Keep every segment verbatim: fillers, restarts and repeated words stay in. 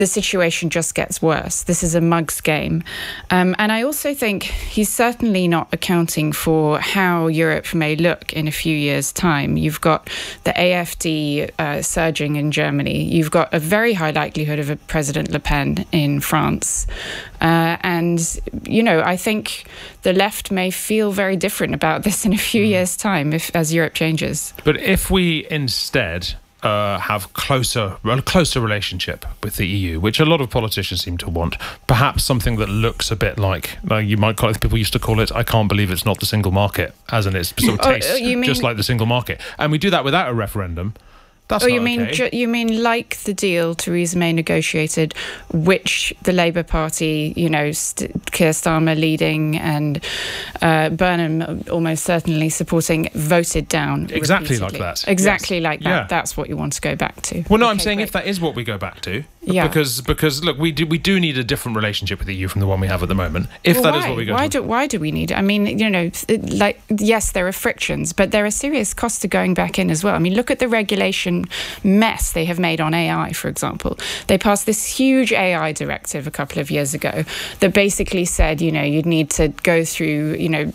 the situation just gets worse. This is a mug's game. Um, and I also think he's certainly not accounting for how Europe may look in a few years' time. You've got the A F D uh, surging in Germany. You've got a very high likelihood of a President Le Pen in France. Uh, and, you know, I think the left may feel very different about this in a few years' time if, as Europe changes. But if we instead uh, have closer, a closer relationship with the E U, which a lot of politicians seem to want, perhaps something that looks a bit like, like you might call it, people used to call it, I can't believe it's not the single market, as in it's sort of tastes oh, you mean, just like the single market. And we do that without a referendum. That's oh, not you mean okay. ju- you mean like the deal Theresa May negotiated, which the Labour Party, you know, St- Keir Starmer leading and uh, Burnham almost certainly supporting, voted down exactly repeatedly. like that. Exactly yes. like that. Yeah. That's what you want to go back to. Well, no, okay, I'm saying great. if that is what we go back to, yeah. because because look, we do we do need a different relationship with the E U from the one we have at the moment. If well, that why? is what we go why to, do why do we need it? I mean, you know, it, like yes, there are frictions, but there are serious costs to going back in as well. I mean, look at the regulation mess they have made on A I, for example. They passed this huge A I directive a couple of years ago that basically said, you know, you'd need to go through, you know,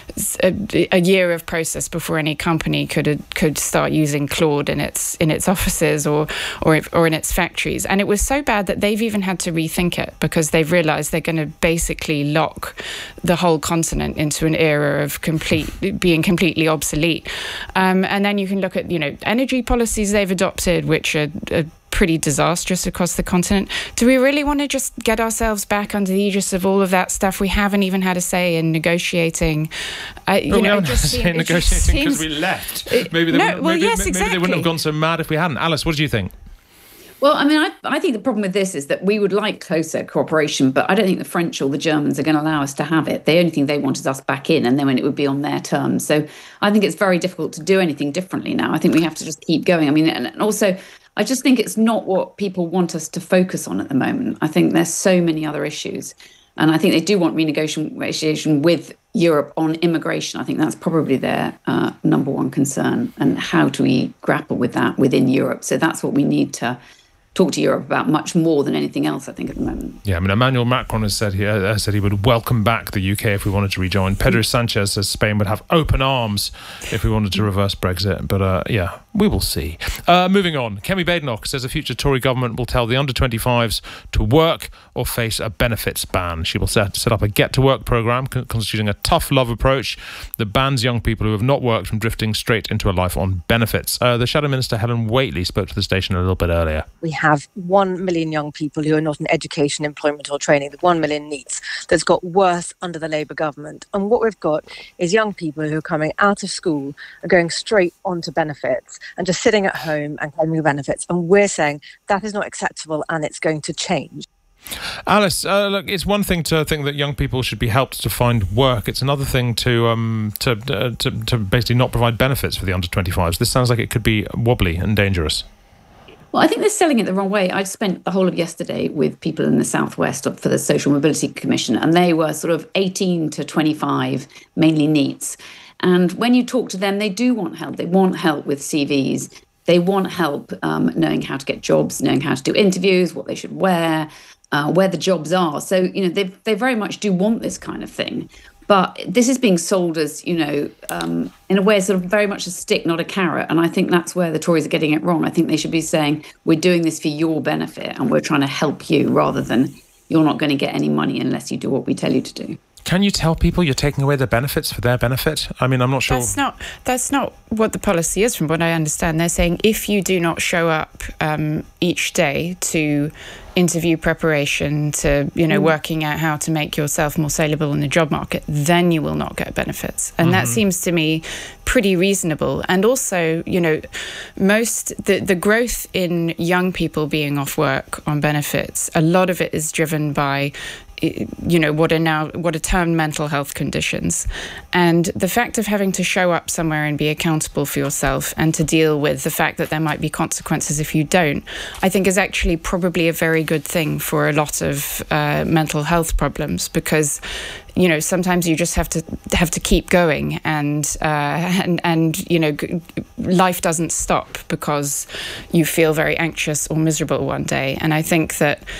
a, a year of process before any company could could start using Claude in its in its offices or or or in its factories. And it was so bad that they've even had to rethink it because they've realised they're going to basically lock the whole continent into an era of complete being completely obsolete. Um, and then you can look at, you know, energy policies they've adopted, which are, are pretty disastrous across the continent. Do we really want to just get ourselves back under the aegis of all of that stuff? We haven't even had a say in negotiating. Uh, you well, know, we it just haven't seem, negotiating because seems, we left. It, maybe they, no, wouldn't, well, maybe, yes, maybe exactly. they wouldn't have gone so mad if we hadn't. Alice, what do you think? Well, I mean, I, I think the problem with this is that we would like closer cooperation, but I don't think the French or the Germans are going to allow us to have it. The only thing they want is us back in, and then when it would be on their terms. So I think it's very difficult to do anything differently now. I think we have to just keep going. I mean, and also, I just think it's not what people want us to focus on at the moment. I think there's so many other issues. And I think they do want renegotiation with Europe on immigration. I think that's probably their uh, number one concern. And how do we grapple with that within Europe? So that's what we need to talk to Europe about much more than anything else, I think, at the moment. Yeah, I mean, Emmanuel Macron has said he, uh, said he would welcome back the U K if we wanted to rejoin. Pedro Sanchez says Spain would have open arms if we wanted to reverse Brexit. But uh, yeah, we will see. Uh, moving on, Kemi Badenoch says a future Tory government will tell the under twenty-fives to work or face a benefits ban. She will set, set up a get-to-work programme constituting a tough love approach that bans young people who have not worked from drifting straight into a life on benefits. Uh, the Shadow Minister, Helen Whately, spoke to the station a little bit earlier. We have one million young people who are not in education, employment or training, the one million NEETs, that's got worse under the Labour government. And what we've got is young people who are coming out of school and going straight onto benefits and just sitting at home and claiming the benefits. And we're saying that is not acceptable and it's going to change. Alice, uh, look, it's one thing to think that young people should be helped to find work. It's another thing to um to uh, to, to basically not provide benefits for the under twenty-fives. This sounds like it could be wobbly and dangerous. Well, I think they're selling it the wrong way. I spent the whole of yesterday with people in the Southwest for the Social Mobility Commission, and they were sort of eighteen to twenty-five, mainly NEETs. And when you talk to them, they do want help. They want help with C Vs. They want help um, knowing how to get jobs, knowing how to do interviews, what they should wear, uh, where the jobs are. So, you know, they they very much do want this kind of thing. But this is being sold as, you know, um, in a way, sort of very much a stick, not a carrot. And I think that's where the Tories are getting it wrong. I think they should be saying, we're doing this for your benefit and we're trying to help you, rather than you're not going to get any money unless you do what we tell you to do. Can you tell people you're taking away their benefits for their benefit? I mean, I'm not sure. That's not, that's not what the policy is, from what I understand. They're saying if you do not show up um, each day to interview preparation, to, you know, mm. working out how to make yourself more saleable in the job market, then you will not get benefits. And mm-hmm. that seems to me pretty reasonable. And also, you know, most, the, the growth in young people being off work on benefits, a lot of it is driven by you know, what are now what are termed mental health conditions, and the fact of having to show up somewhere and be accountable for yourself and to deal with the fact that there might be consequences if you don't, I think is actually probably a very good thing for a lot of uh, mental health problems, because you know, sometimes you just have to have to keep going, and uh, and and you know, g- life doesn't stop because you feel very anxious or miserable one day. And I think that